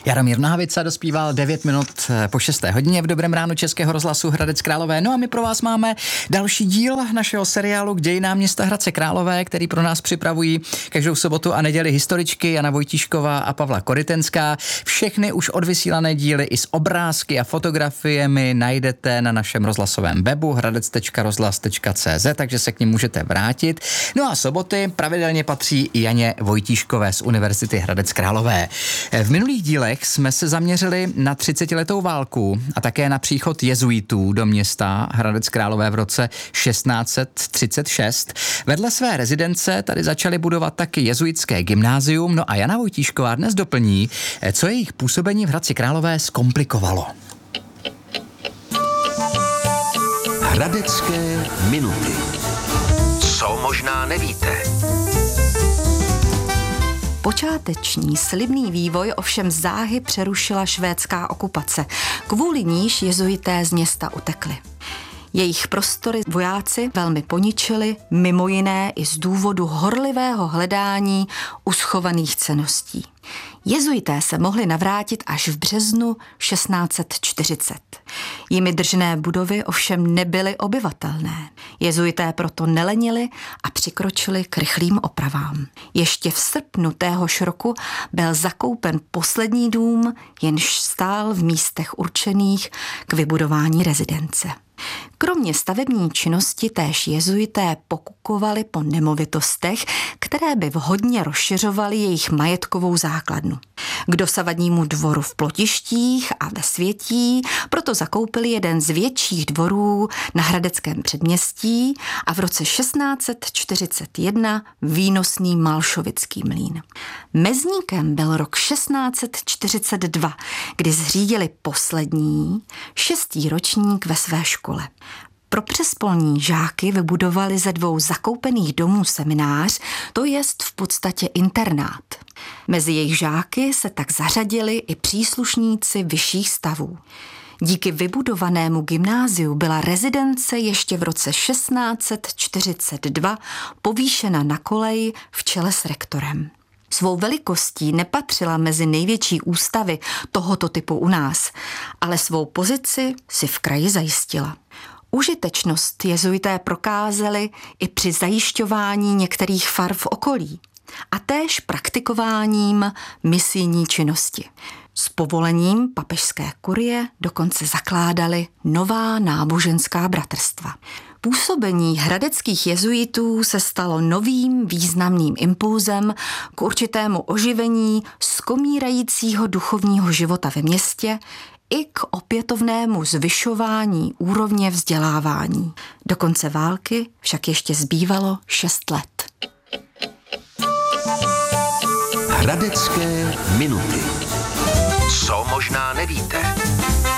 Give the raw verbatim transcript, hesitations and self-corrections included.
Jaromír Nohavica dospíval devět minut po šesté hodině v Dobrém ránu Českého rozhlasu Hradec Králové. No a my pro vás máme další díl našeho seriálu k dějinám města Hradce Králové, který pro nás připravují každou sobotu a neděli historičky Jana Vojtíšková a Pavla Korytenská. Všechny už odvysílané díly i s obrázky a fotografiemi najdete na našem rozhlasovém webu hradec tečka rozhlas tečka cé zet, takže se k nim můžete vrátit. No a soboty pravidelně patří i Janě Vojtíškové z Univerzity Hradec Králové. V minulých dílech jsme se zaměřili na třicetiletou válku a také na příchod jezuitů do města Hradec Králové v roce šestnáct set třicet šest. Vedle své rezidence tady začali budovat taky jezuitské gymnázium, no a Jana Vojtíšková dnes doplní, co jejich působení v Hradci Králové zkomplikovalo. Hradecké minuty. Co možná nevíte? Počáteční slibný vývoj ovšem záhy přerušila švédská okupace, kvůli níž jezuité z města utekli. Jejich prostory vojáci velmi poničili, mimo jiné i z důvodu horlivého hledání uschovaných cenností. Jezuité se mohli navrátit až v březnu šestnáct set čtyřicet. Jimi držené budovy ovšem nebyly obyvatelné. Jezuité proto nelenili a přikročili k rychlým opravám. Ještě v srpnu téhož roku byl zakoupen poslední dům, jenž stál v místech určených k vybudování rezidence. Kromě stavební činnosti též jezuité pokukovali po nemovitostech, které by vhodně rozšiřovaly jejich majetkovou základnu. K dosavadnímu dvoru v Plotištích a ve Světí proto zakoupili jeden z větších dvorů na Hradeckém předměstí a v roce šestnáct set čtyřicet jedna výnosný Malšovický mlýn. Mezníkem byl rok šestnáct set čtyřicet dva, kdy zřídili poslední, šestý ročník ve své škole. Pro přespolní žáky vybudovali ze dvou zakoupených domů seminář, to jest v podstatě internát. Mezi jejich žáky se tak zařadili i příslušníci vyšších stavů. Díky vybudovanému gymnáziu byla rezidence ještě v roce šestnáct set čtyřicet dva povýšena na kolej v čele s rektorem. Svou velikostí nepatřila mezi největší ústavy tohoto typu u nás, ale svou pozici si v kraji zajistila. Užitečnost jezuité prokázali i při zajišťování některých far v okolí a též praktikováním misijní činnosti. S povolením papežské kurie dokonce zakládali nová náboženská bratrstva. Působení hradeckých jezuitů se stalo novým významným impulzem k určitému oživení skomírajícího duchovního života ve městě i k opětovnému zvyšování úrovně vzdělávání. Do konce války však ještě zbývalo šest let. Hradecké minuty. Co možná nevíte?